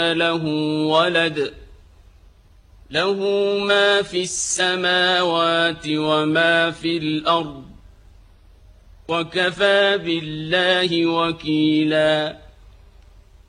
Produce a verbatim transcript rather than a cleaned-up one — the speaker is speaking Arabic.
له ولد له ما في السماوات وما في الأرض وكفى بالله وكيلا